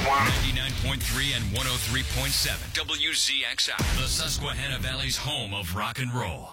99.3 and 103.7 WZXI, the Susquehanna Valley's home of rock and roll.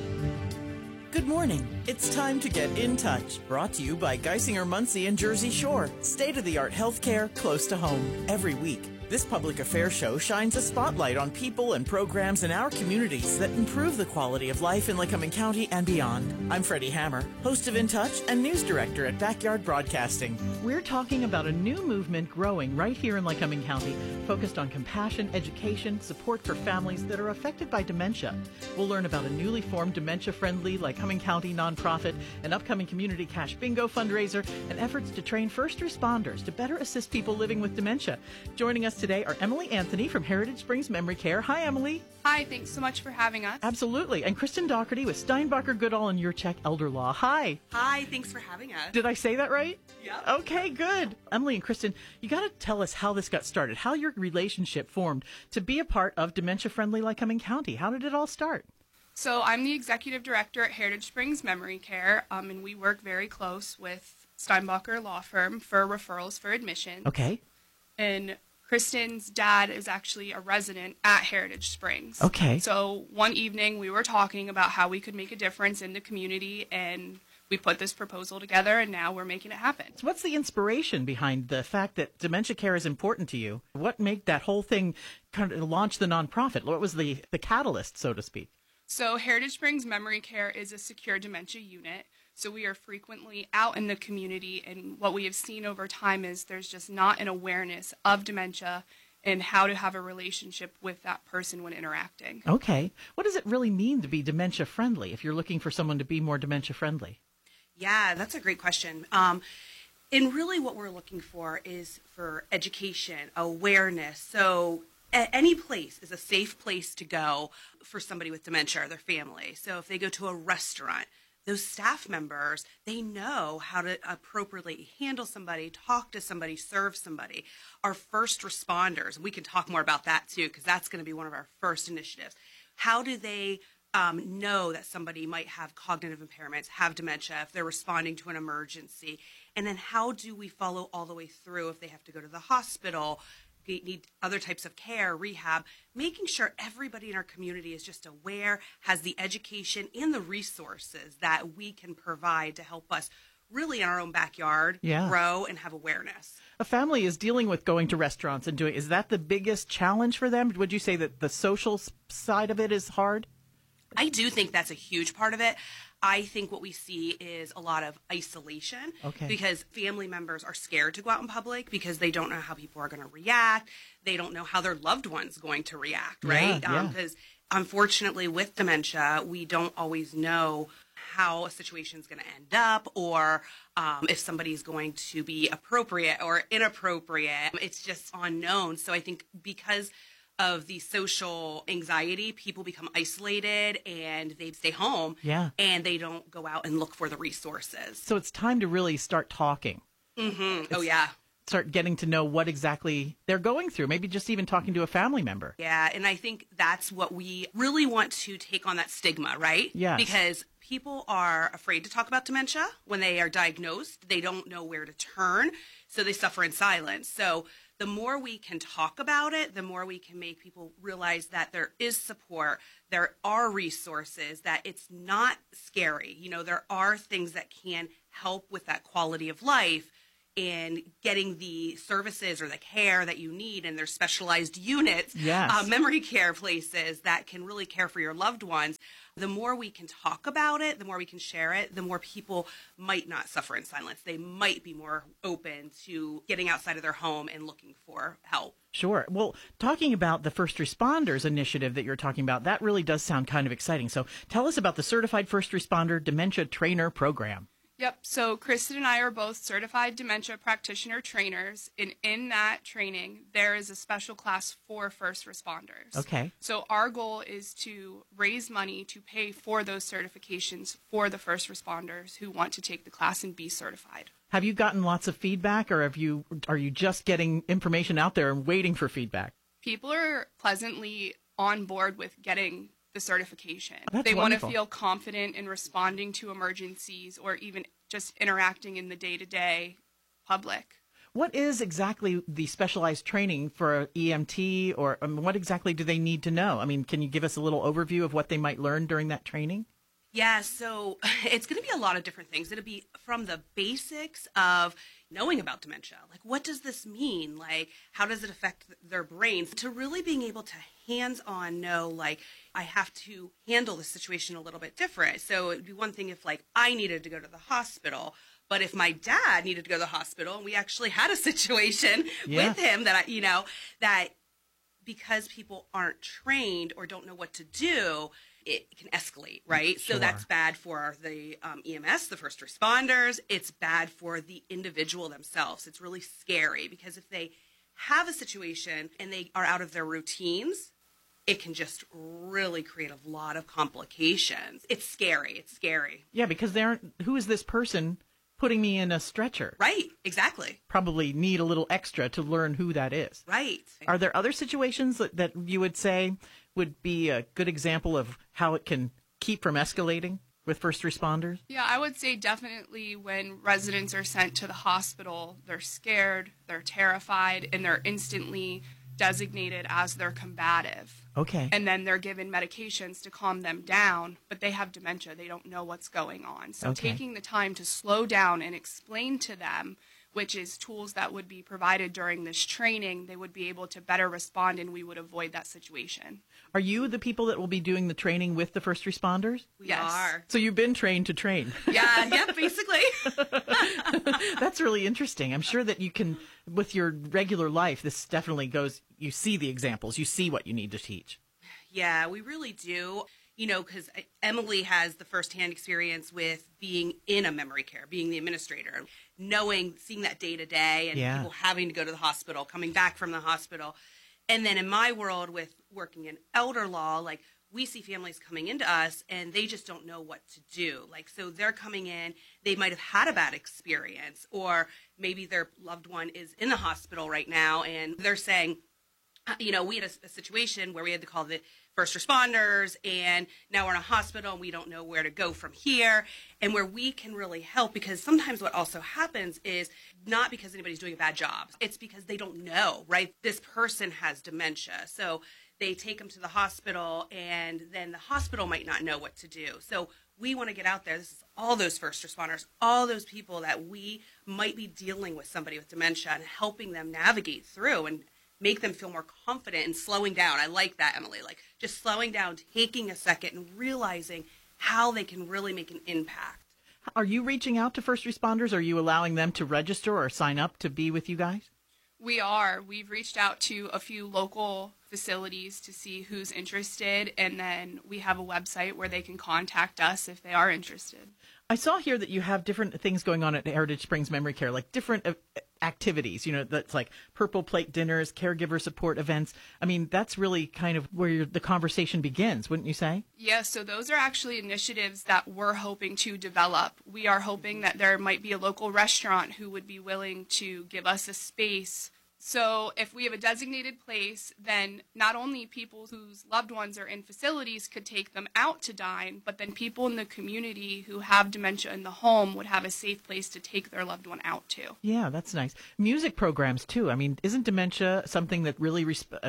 Good morning. It's time to get in touch. Brought to you by Geisinger Muncie and Jersey Shore. State-of-the-art healthcare close to home every week. This public affairs show shines a spotlight on people and programs in our communities that improve the quality of life in Lycoming County and beyond. I'm Freddie Hammer, host of In Touch and news director at Backyard Broadcasting. We're talking about a new movement growing right here in Lycoming County, focused on compassion, education, support for families that are affected by dementia. We'll learn about a newly formed dementia-friendly Lycoming County nonprofit, an upcoming community cash bingo fundraiser, and efforts to train first responders to better assist people living with dementia. Joining us today are Emily Anthony from Heritage Springs Memory Care. Hi, Emily. Hi, thanks so much for having us. Absolutely. And Kristen Doherty with Steinbacher Goodall and Yurchek Elder Law. Hi. Hi, thanks for having us. Did I say that right? Yeah. Okay, good. Emily and Kristen, you got to tell us how this got started, how your relationship formed to be a part of dementia-friendly Lycoming County. How did it all start? So I'm the executive director at Heritage Springs Memory Care, and we work very close with Steinbacher Law Firm for referrals for admission. Okay. And Kristen's dad is actually a resident at Heritage Springs. Okay. So one evening we were talking about how we could make a difference in the community, and we put this proposal together, and now we're making it happen. So what's the inspiration behind the fact that dementia care is important to you? What made that whole thing kind of launch the nonprofit? What was the catalyst, so to speak? So Heritage Springs Memory Care is a secure dementia unit. So we are frequently out in the community, and what we have seen over time is there's just not an awareness of dementia and how to have a relationship with that person when interacting. Okay. What does it really mean to be dementia-friendly if you're looking for someone to be more dementia-friendly? Yeah, that's a great question. And really what we're looking for is for education, awareness. So any place is a safe place to go for somebody with dementia or their family. So if they go to a restaurant, those staff members, they know how to appropriately handle somebody, talk to somebody, serve somebody. Our first responders, we can talk more about that too, because that's going to be one of our first initiatives. How do they know that somebody might have cognitive impairments, have dementia, if they're responding to an emergency? And then how do we follow all the way through if they have to go to the hospital, need other types of care, rehab, making sure everybody in our community is just aware, has the education and the resources that we can provide to help us really in our own backyard grow and have awareness. A family is dealing with going to restaurants and is that the biggest challenge for them? Would you say that the social side of it is hard? I do think that's a huge part of it. I think what we see is a lot of isolation because family members are scared to go out in public because they don't know how people are going to react. They don't know how their loved one's going to react, right? Because unfortunately with dementia, we don't always know how a situation is going to end up or if somebody's going to be appropriate or inappropriate. It's just unknown. So I think because of the social anxiety, people become isolated and they stay home and they don't go out and look for the resources. So it's time to really start talking. Mm-hmm. Start getting to know what exactly they're going through, maybe just even talking to a family member. Yeah, and I think that's what we really want to take on, that stigma, right? Yes. Because people are afraid to talk about dementia. When they are diagnosed, they don't know where to turn, so they suffer in silence. So the more we can talk about it, the more we can make people realize that there is support, there are resources, that it's not scary. You know, there are things that can help with that quality of life and getting the services or the care that you need, and there's specialized units, memory care places that can really care for your loved ones. The more we can talk about it, the more we can share it, the more people might not suffer in silence. They might be more open to getting outside of their home and looking for help. Sure. Well, talking about the First Responders initiative that you're talking about, that really does sound kind of exciting. So tell us about the Certified First Responder Dementia Trainer Program. Yep. So Kristen and I are both certified dementia practitioner trainers, and in that training, there is a special class for first responders. Okay. So our goal is to raise money to pay for those certifications for the first responders who want to take the class and be certified. Have you gotten lots of feedback, or are you just getting information out there and waiting for feedback? People are pleasantly on board with getting the certification. They want to feel confident in responding to emergencies or even just interacting in the day-to-day public. What is exactly the specialized training for EMT, or what exactly do they need to know? I mean, can you give us a little overview of what they might learn during that training? Yeah, so it's going to be a lot of different things. It'll be from the basics of knowing about dementia. Like, what does this mean? Like, how does it affect their brains? To really being able to hands-on know, like, I have to handle the situation a little bit different. So it'd be one thing if, like, I needed to go to the hospital, but if my dad needed to go to the hospital and we actually had a situation with him that, that because people aren't trained or don't know what to do, it can escalate, right? Sure. So that's bad for the EMS, the first responders. It's bad for the individual themselves. It's really scary because if they have a situation and they are out of their routines, it can just really create a lot of complications. It's scary. It's scary. Yeah, because they aren't, who is this person putting me in a stretcher? Right, exactly. Probably need a little extra to learn who that is. Right. Are there other situations that you would say would be a good example of how it can keep from escalating with first responders? Yeah, I would say definitely when residents are sent to the hospital, they're scared, they're terrified, and they're instantly designated as their combative. Okay. And then they're given medications to calm them down, but they have dementia. They don't know what's going on. So taking the time to slow down and explain to them, which is tools that would be provided during this training, they would be able to better respond and we would avoid that situation. Are you the people that will be doing the training with the first responders? We are. So you've been trained to train. Yeah, basically. That's really interesting. I'm sure that you can, with your regular life, this definitely goes, you see the examples, you see what you need to teach. Yeah, we really do. Because Emily has the firsthand experience with being in a memory care, being the administrator, seeing that day to day and people having to go to the hospital, coming back from the hospital. And then in my world with working in elder law, like we see families coming into us and they just don't know what to do. Like, so they're coming in, they might have had a bad experience, or maybe their loved one is in the hospital right now and they're saying, we had a situation where we had to call the first responders and now we're in a hospital and we don't know where to go from here, and where we can really help, because sometimes what also happens is not because anybody's doing a bad job. It's because they don't know, right? This person has dementia. So they take them to the hospital and then the hospital might not know what to do. So we want to get out there. This is all those first responders, all those people that we might be dealing with somebody with dementia and helping them navigate through and make them feel more confident and slowing down. I like that, Emily. Like just slowing down, taking a second and realizing how they can really make an impact. Are you reaching out to first responders? Are you allowing them to register or sign up to be with you guys? We are. We've reached out to a few local facilities to see who's interested, and then we have a website where they can contact us if they are interested. I saw here that you have different things going on at Heritage Springs Memory Care, like different activities, that's like purple plate dinners, caregiver support events. I mean, that's really kind of where the conversation begins, wouldn't you say? Yeah, so those are actually initiatives that we're hoping to develop. We are hoping that there might be a local restaurant who would be willing to give us a space. So if we have a designated place, then not only people whose loved ones are in facilities could take them out to dine, but then people in the community who have dementia in the home would have a safe place to take their loved one out to. Yeah, that's nice. Music programs, too. I mean, isn't dementia something that really,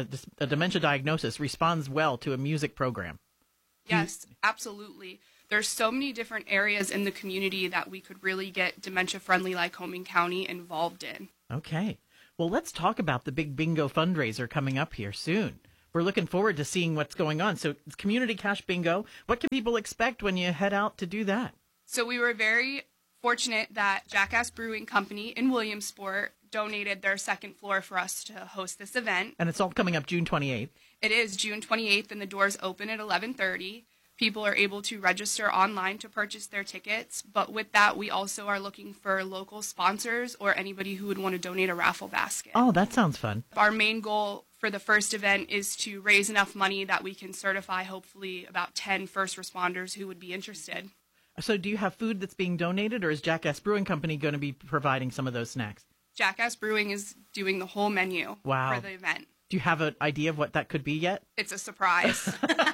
a dementia diagnosis responds well to a music program? Yes, absolutely. There's so many different areas in the community that we could really get dementia-friendly Lycoming County involved in. Okay. Well, let's talk about the big bingo fundraiser coming up here soon. We're looking forward to seeing what's going on. So it's Community Cash Bingo. What can people expect when you head out to do that? So we were very fortunate that Jackass Brewing Company in Williamsport donated their second floor for us to host this event. And it's all coming up June 28th. It is June 28th, and the doors open at 11:30. People are able to register online to purchase their tickets, but with that, we also are looking for local sponsors or anybody who would want to donate a raffle basket. Oh, that sounds fun. Our main goal for the first event is to raise enough money that we can certify hopefully about 10 first responders who would be interested. So do you have food that's being donated, or is Jackass Brewing Company going to be providing some of those snacks? Jackass Brewing is doing the whole menu for the event. Do you have an idea of what that could be yet? It's a surprise.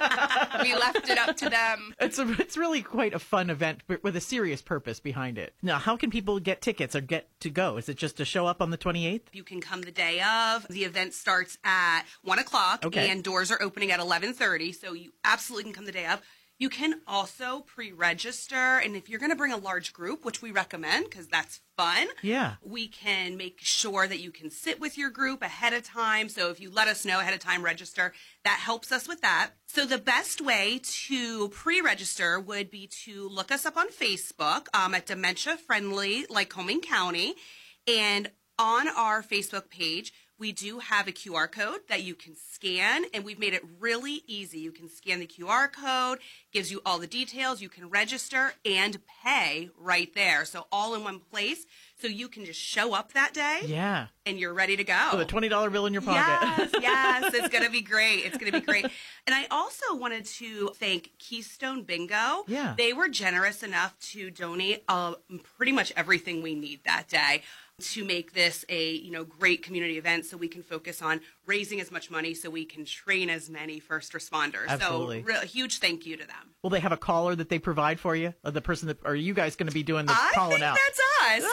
We left it up to them. It's really quite a fun event but with a serious purpose behind it. Now, how can people get tickets or get to go? Is it just to show up on the 28th? You can come the day of. The event starts at 1 o'clock, Okay. and doors are opening at 11:30, so you absolutely can come the day of. You can also pre-register, and if you're going to bring a large group, which we recommend because that's fun, Yeah. we can make sure that you can sit with your group ahead of time. So if you let us know ahead of time, register, that helps us with that. So the best way to pre-register would be to look us up on Facebook at Dementia Friendly Lycoming County, and on our Facebook page, we do have a QR code that you can scan, and we've made it really easy. You can scan the QR code, gives you all the details. You can register and pay right there. So all in one place. So you can just show up that day, Yeah. and you're ready to go. With a $20 bill in your pocket. Yes, it's going to be great. It's going to be great. And I also wanted to thank Keystone Bingo. Yeah. They were generous enough to donate pretty much everything we need that day to make this a great community event, so we can focus on raising as much money so we can train as many first responders. Absolutely. So a huge thank you to them. Will they have a caller that they provide for you? Or the person that, or are you guys going to be doing the I calling think out? that's us.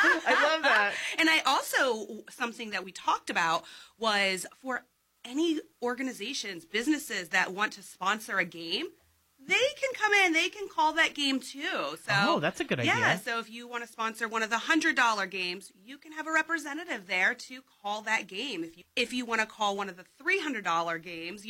I love that. And I also, something that we talked about was for any organizations, businesses that want to sponsor a game, they can come in, they can call that game too. So, Oh, that's a good idea. Yeah, so if you want to sponsor one of the $100 games, you can have a representative there to call that game. If you want to call one of the $300 games,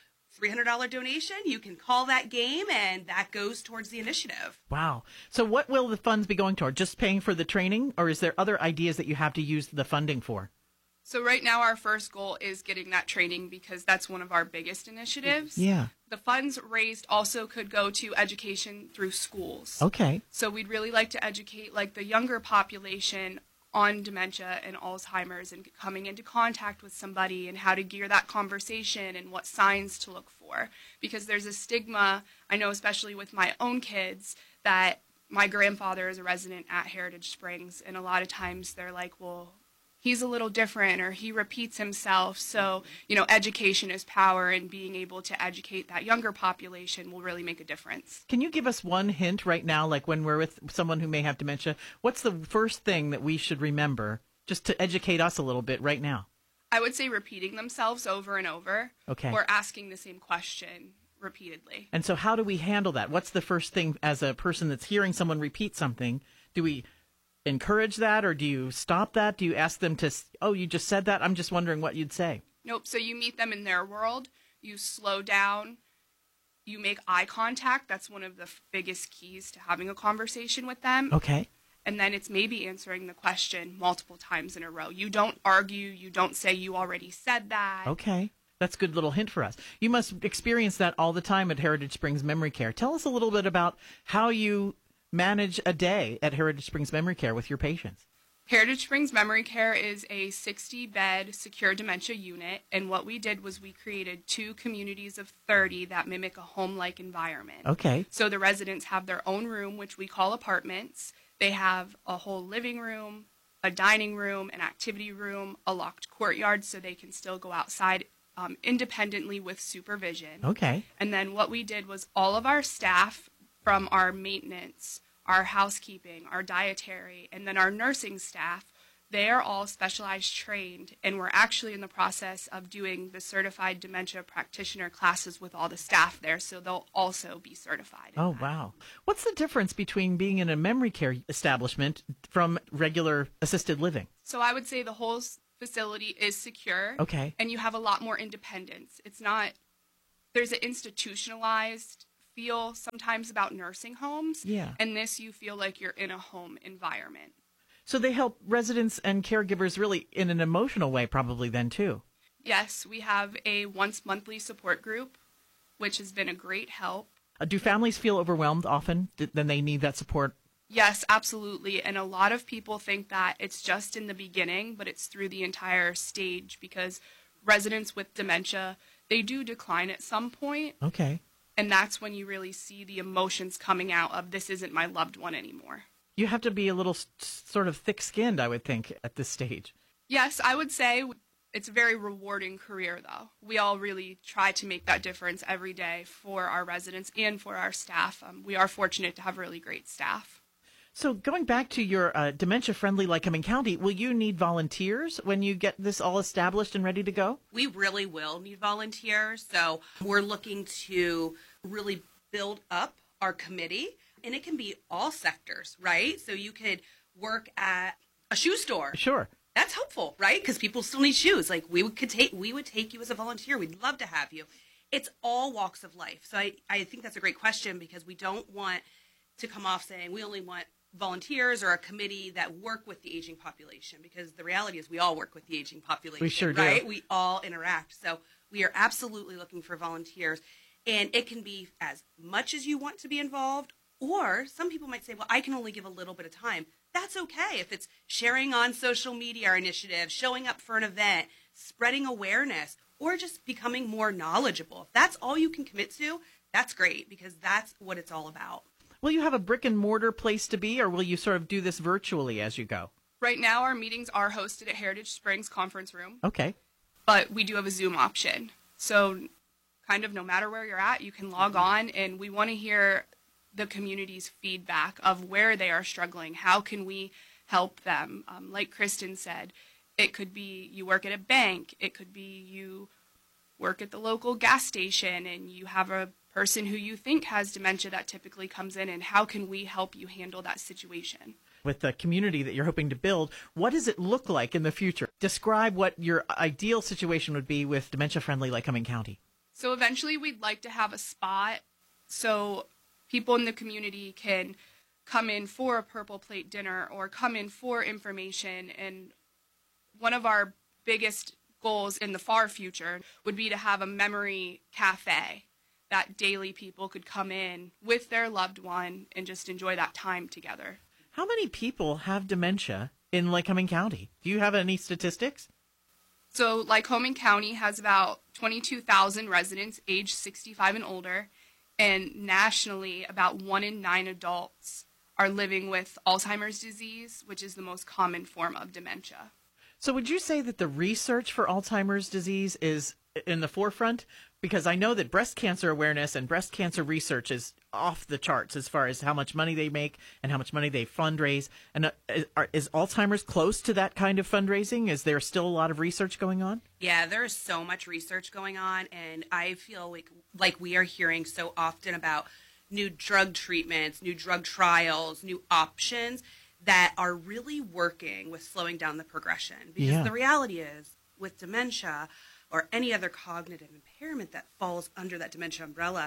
$300 donation, you can call that game, and that goes towards the initiative. Wow. So what will the funds be going toward? Just paying for the training, or is there other ideas that you have to use the funding for? So right now our first goal is getting that training because that's one of our biggest initiatives. Yeah. The funds raised also could go to education through schools. Okay. So we'd really like to educate the younger population on dementia and Alzheimer's and coming into contact with somebody and how to gear that conversation and what signs to look for. Because there's a stigma, I know especially with my own kids, that my grandfather is a resident at Heritage Springs, and a lot of times they're like, well, he's a little different or he repeats himself. So, education is power, and being able to educate that younger population will really make a difference. Can you give us one hint right now, like when we're with someone who may have dementia? What's the first thing that we should remember just to educate us a little bit right now? I would say repeating themselves over and over. Okay. Or asking the same question repeatedly. And so how do we handle that? What's the first thing as a person that's hearing someone repeat something? Do we encourage that, or do you stop that? Do you ask them to, oh, you just said that? I'm just wondering what you'd say. Nope. So you meet them in their world. You slow down. You make eye contact. That's one of the biggest keys to having a conversation with them. Okay. And then it's maybe answering the question multiple times in a row. You don't argue. You don't say you already said that. Okay. That's a good little hint for us. You must experience that all the time at Heritage Springs Memory Care. Tell us a little bit about how you manage a day at Heritage Springs Memory Care with your patients. Heritage Springs Memory Care is a 60-bed secure dementia unit, and what we did was we created 2 communities of 30 that mimic a home-like environment. Okay. So the residents have their own room, which we call apartments. They have a whole living room, a dining room, an activity room, a locked courtyard so they can still go outside independently with supervision. Okay. And then what we did was all of our staff, from our maintenance, our housekeeping, our dietary, and then our nursing staff, they are all specialized trained, and we're actually in the process of doing the certified dementia practitioner classes with all the staff there, so they'll also be certified. Oh, wow. What's the difference between being in a memory care establishment from regular assisted living? So I would say the whole facility is secure. Okay. And you have a lot more independence. It's not, there's an institutionalized feel sometimes about nursing homes. Yeah. And this, you feel like you're in a home environment. So they help residents and caregivers really in an emotional way probably then too. Yes, we have a once monthly support group, which has been a great help. Do families feel overwhelmed often? Then they need that support? Yes, absolutely. And a lot of people think that it's just in the beginning, but it's through the entire stage, because residents with dementia, they do decline at some point. Okay. And that's when you really see the emotions coming out of, this isn't my loved one anymore. You have to be a little sort of thick-skinned, I would think, at this stage. Yes, I would say It's a very rewarding career, though. We all really try to make that difference every day for our residents and for our staff. We are fortunate to have really great staff. So going back to your dementia-friendly Lycoming County, will you need volunteers when you get this all established and ready to go? We really will need volunteers. So we're looking to really build up our committee, and it can be all sectors, right? So you could work at a shoe store. Sure. That's helpful, right? Because people still need shoes. Like we would take you as a volunteer. We'd love to have you. It's all walks of life. So I think that's a great question, because we don't want to come off saying we only want volunteers or a committee that work with the aging population, because the reality is we all work with the aging population. We sure do. Right? We all interact. So we are absolutely looking for volunteers. And it can be as much as you want to be involved, or some people might say, well, I can only give a little bit of time. That's okay. If it's sharing on social media our initiative, showing up for an event, spreading awareness, or just becoming more knowledgeable. If that's all you can commit to, that's great, because that's what it's all about. Will you have a brick and mortar place to be, or will you sort of do this virtually as you go? Right now, our meetings are hosted at Heritage Springs Conference Room. Okay. But we do have a Zoom option. So kind of no matter where you're at, you can log on, and we want to hear the community's feedback of where they are struggling. How can we help them? Like Kristen said, it could be you work at a bank. It could be you work at the local gas station and you have a person who you think has dementia that typically comes in, and how can we help you handle that situation? With the community that you're hoping to build, what does it look like in the future? Describe what your ideal situation would be with dementia-friendly Lycoming County. So eventually we'd like to have a spot so people in the community can come in for a purple plate dinner or come in for information. And one of our biggest goals in the far future would be to have a memory cafe that daily people could come in with their loved one and just enjoy that time together. How many people have dementia in Lycoming County? Do you have any statistics? So Lycoming County has about 22,000 residents aged 65 and older, and nationally about 1 in 9 adults are living with Alzheimer's disease, which is the most common form of dementia. So would you say that the research for Alzheimer's disease is in the forefront? Because I know that breast cancer awareness and breast cancer research is off the charts as far as how much money they make and how much money they fundraise. And is Alzheimer's close to that kind of fundraising? Is there still a lot of research going on? Yeah, there's so much research going on, and I feel like we are hearing so often about new drug treatments, new drug trials, new options that are really working with slowing down the progression. Because the reality is, with dementia or any other cognitive impairment that falls under that dementia umbrella,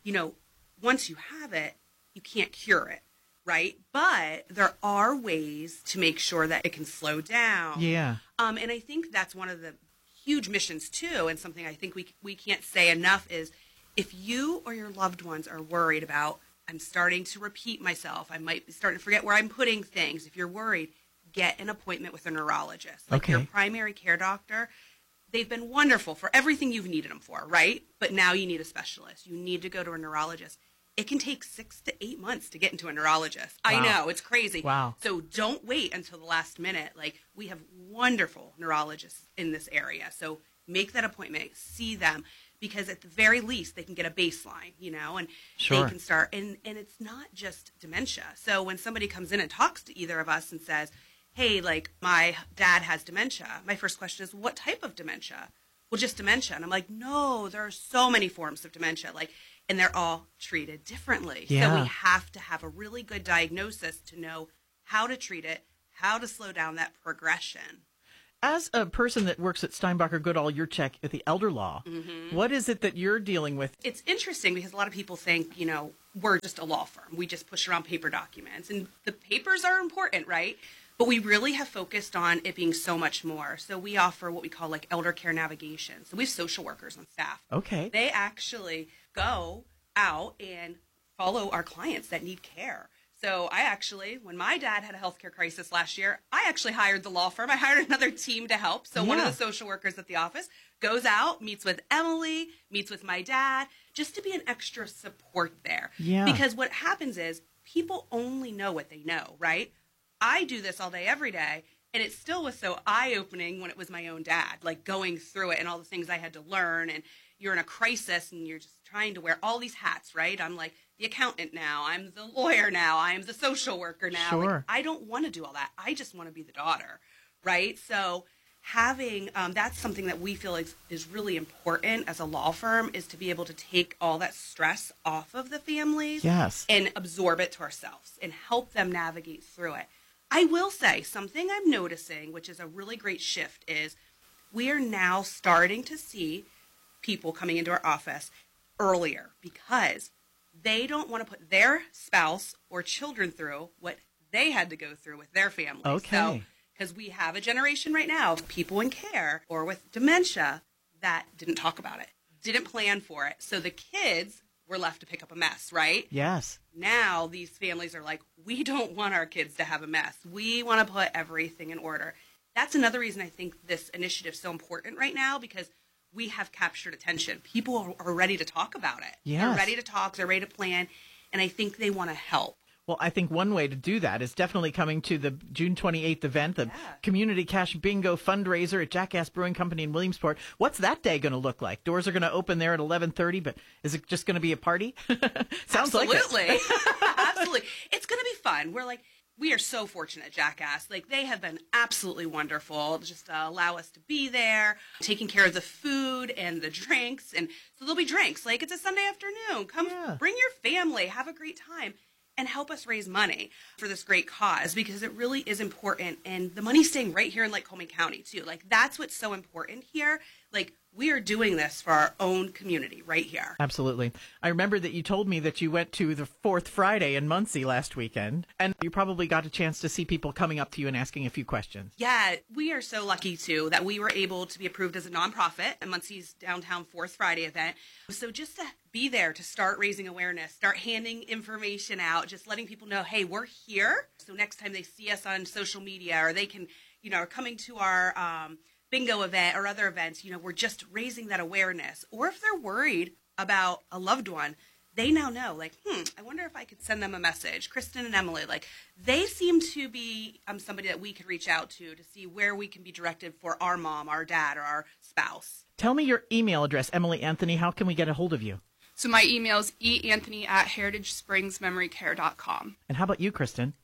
once you have it, you can't cure it, right? But there are ways to make sure that it can slow down. Yeah. And I think that's one of the huge missions too, and something I think we can't say enough is, if you or your loved ones are worried about, I'm starting to repeat myself, I might be starting to forget where I'm putting things. If you're worried, get an appointment with a neurologist. Like your primary care doctor. They've been wonderful for everything you've needed them for, right? But now you need a specialist. You need to go to a neurologist. It can take 6 to 8 months to get into a neurologist. Wow. I know, it's crazy. Wow. So don't wait until the last minute. Like, we have wonderful neurologists in this area. So make that appointment, see them, because at the very least they can get a baseline, and they can start. And it's not just dementia. So when somebody comes in and talks to either of us and says, hey, like, my dad has dementia, my first question is, what type of dementia? Well, just dementia. And I'm like, no, there are so many forms of dementia, and they're all treated differently. Yeah. So we have to have a really good diagnosis to know how to treat it, how to slow down that progression. As a person that works at Steinbacher Goodall Yurchek at the Elder Law, what is it that you're dealing with? It's interesting because a lot of people think, we're just a law firm. We just push around paper documents. And the papers are important, right? But we really have focused on it being so much more. So we offer what we call like elder care navigation. So we have social workers on staff. Okay. They actually go out and follow our clients that need care. So when my dad had a healthcare crisis last year, I actually hired the law firm. I hired another team to help. So one of the social workers at the office goes out, meets with Emily, meets with my dad, just to be an extra support there. Yeah. Because what happens is people only know what they know, right? I do this all day, every day, And it still was so eye-opening when it was my own dad, like going through it and all the things I had to learn. And you're in a crisis and you're just trying to wear all these hats, right? I'm like the accountant now. I'm the lawyer now. I'm the social worker now. Sure. Like, I don't want to do all that. I just want to be the daughter, right? So having that's something that we feel is really important as a law firm, is to be able to take all that stress off of the families. Yes. And absorb it to ourselves and help them navigate through it. I will say something I'm noticing, which is a really great shift, is we are now starting to see people coming into our office earlier because they don't want to put their spouse or children through what they had to go through with their family. Okay. So, because we have a generation right now of people in care or with dementia that didn't talk about it, didn't plan for it. So the kids were left to pick up a mess, right? Yes. Now these families are like, we don't want our kids to have a mess. We want to put everything in order. That's another reason I think this initiative is so important right now, because we have captured attention. People are ready to talk about it. Yes. They're ready to talk. They're ready to plan. And I think they want to help. Well, I think one way to do that is definitely coming to the June 28th event, the Community Cash Bingo fundraiser at Jackass Brewing Company in Williamsport. What's that day going to look like? Doors are going to open there at 11:30, but is it just going to be a party? Sounds Absolutely. like it. Absolutely. It's going to be fun. We are so fortunate at Jackass. Like, they have been absolutely wonderful just to allow us to be there, taking care of the food and the drinks. And so there'll be drinks. Like, it's a Sunday afternoon. Come bring your family. Have a great time. And help us raise money for this great cause, because it really is important. And the money's staying right here in Lycoming County, too. Like, that's what's so important here. Like, we are doing this for our own community right here. Absolutely. I remember that you told me that you went to the Fourth Friday in Muncie last weekend, and you probably got a chance to see people coming up to you and asking a few questions. Yeah, we are so lucky, too, that we were able to be approved as a nonprofit at Muncie's downtown Fourth Friday event. So just to be there to start raising awareness, start handing information out, just letting people know, hey, we're here. So next time they see us on social media, or they can, are coming to our bingo event or other events, we're just raising that awareness. Or if they're worried about a loved one, they now know, like, I wonder if I could send them a message. Kristen and Emily, like, they seem to be somebody that we could reach out to see where we can be directed for our mom, our dad, or our spouse. Tell me your email address, Emily Anthony. How can we get a hold of you? So my email is eanthony@heritagespringsmemorycare.com. And how about you, Kristen?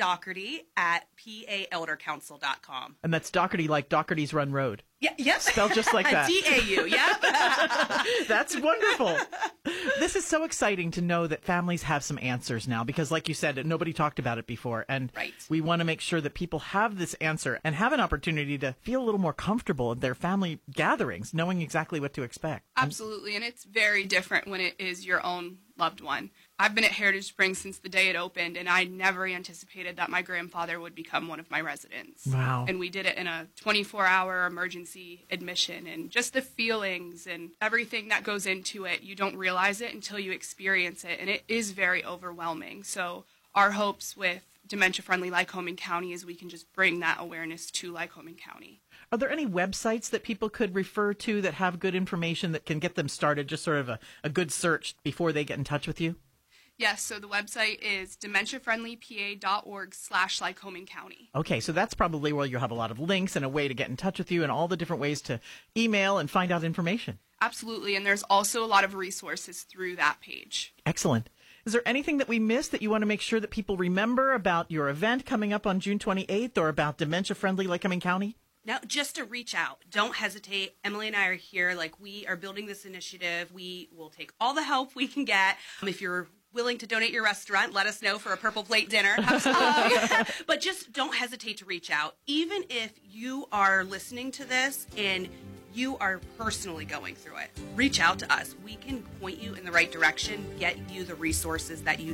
kdougherty@paeldercouncil.com. And that's Dougherty, like Dougherty's Run Road. Yeah, yep. Spelled just like that. DAU, yep. That's wonderful. This is so exciting to know that families have some answers now, because like you said, nobody talked about it before. And Right. we want to make sure that people have this answer and have an opportunity to feel a little more comfortable in their family gatherings, knowing exactly what to expect. Absolutely, and it's very different when it is your own loved one. I've been at Heritage Springs since the day it opened, and I never anticipated that my grandfather would become one of my residents. Wow. And we did it in a 24-hour emergency admission, and just the feelings and everything that goes into it, you don't realize it until you experience it, and it is very overwhelming. So our hopes with Dementia Friendly Lycoming County is we can just bring that awareness to Lycoming County. Are there any websites that people could refer to that have good information that can get them started, just sort of a good search before they get in touch with you? Yes, so the website is dementiafriendlypa.org/Lycoming County. Okay, so that's probably where you'll have a lot of links and a way to get in touch with you and all the different ways to email and find out information. Absolutely, and there's also a lot of resources through that page. Excellent. Is there anything that we missed that you want to make sure that people remember about your event coming up on June 28th or about Dementia Friendly Lycoming County? Now, just to reach out. Don't hesitate. Emily and I are here. Like, we are building this initiative. We will take all the help we can get. If you're willing to donate your restaurant, let us know for a purple plate dinner. But just don't hesitate to reach out. Even if you are listening to this and you are personally going through it, reach out to us. We can point you in the right direction, get you the resources that you